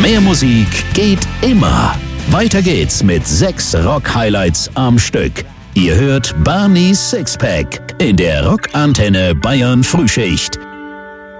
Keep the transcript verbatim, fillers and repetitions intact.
Mehr Musik geht immer. Weiter geht's mit sechs Rock-Highlights am Stück. Ihr hört Barneys Sixpack in der Rockantenne Bayern Frühschicht.